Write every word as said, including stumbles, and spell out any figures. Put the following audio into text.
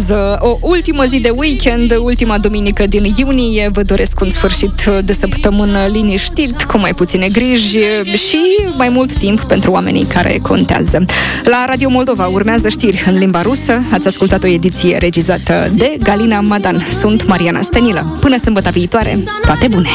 urmează o ultimă zi de weekend, ultima duminică din iunie. Vă doresc un sfârșit de săptămână liniștit, cu mai puține griji și mai mult timp pentru oamenii care contează. La Radio Moldova urmează știri în limba rusă. Ați ascultat o ediție regizată de Galina Madan. Sunt Mariana Stenilă. Până sâmbătă viitoare, toate bune!